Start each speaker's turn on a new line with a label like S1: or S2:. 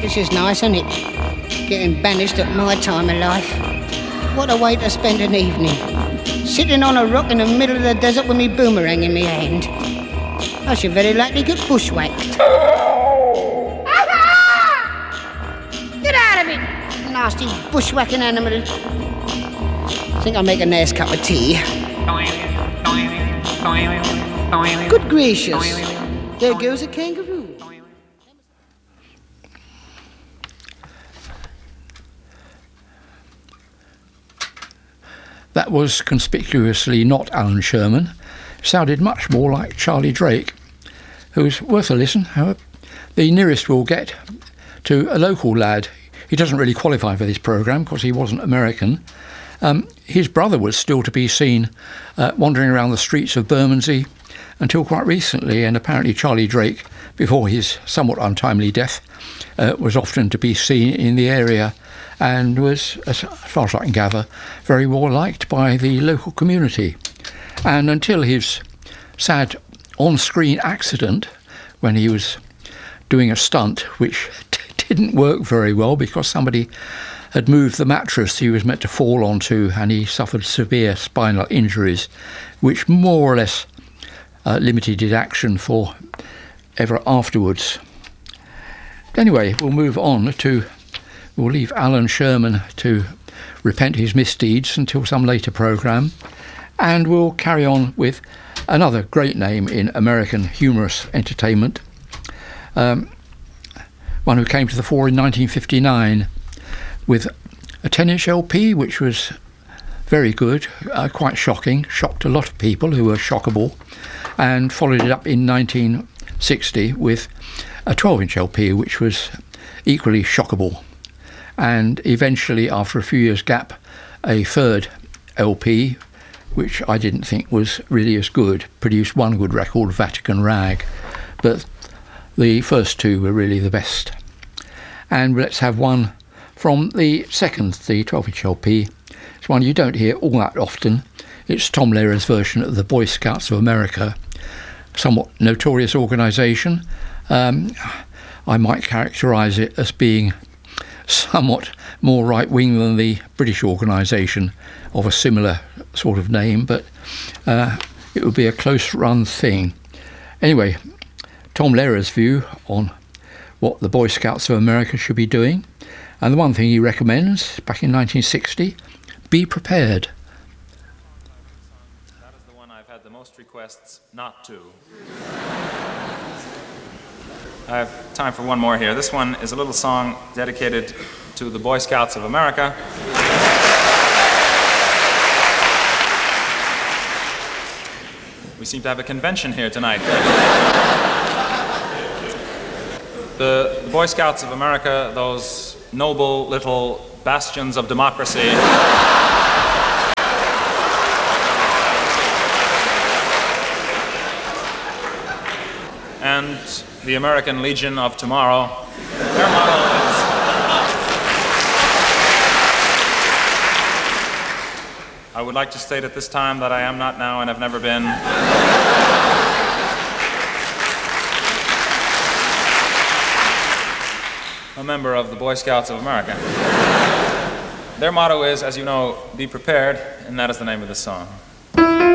S1: This is nice, isn't it? Getting banished at my time of life. What a way to spend an evening. Sitting on a rock in the middle of the desert with me boomerang in my hand. I should very likely get bushwhacked. Get out of it, nasty bushwhacking animal. Think I'll make a nice cup of tea. Good gracious. There goes a kangaroo.
S2: That was conspicuously not Alan Sherman. Sounded much more like Charlie Drake, who's worth a listen. However, the nearest we'll get to a local lad. He doesn't really qualify for this programme because he wasn't American. His brother was still to be seen wandering around the streets of Bermondsey until quite recently, and apparently Charlie Drake, before his somewhat untimely death, was often to be seen in the area and was, as far as I can gather, very well liked by the local community. And until his sad on-screen accident when he was doing a stunt which didn't work very well because somebody had moved the mattress he was meant to fall onto, and he suffered severe spinal injuries which more or less limited his action for ever afterwards. Anyway, we'll move on to... We'll leave Alan Sherman to repent his misdeeds until some later programme, and we'll carry on with another great name in American humorous entertainment, one who came to the fore in 1959 with a 10-inch LP, which was very good, quite shocking, shocked a lot of people who were shockable, and followed it up in 1960 with a 12-inch LP, which was equally shockable. And eventually, after a few years' gap, a third LP, which I didn't think was really as good, produced one good record, Vatican Rag, but the first two were really the best. And let's have one from the second, the 12-inch LP. It's one you don't hear all that often. It's Tom Lehrer's version of the Boy Scouts of America, somewhat notorious organisation. I might characterise it as being somewhat more right-wing than the British organisation of a similar sort of name, but it would be a close-run thing. Anyway, Tom Lehrer's view on what the Boy Scouts of America should be doing, and the one thing he recommends, back in 1960, be prepared.
S3: That is the one I've had the most requests not to. I have time for one more here. This one is a little song dedicated to the Boy Scouts of America. We seem to have a convention here tonight. The Boy Scouts of America, those noble little bastions of democracy, and the American Legion of Tomorrow. Their motto is, I would like to state at this time that I am not now and have never been a member of the Boy Scouts of America. Their motto is, as you know, be prepared, and that is the name of the song.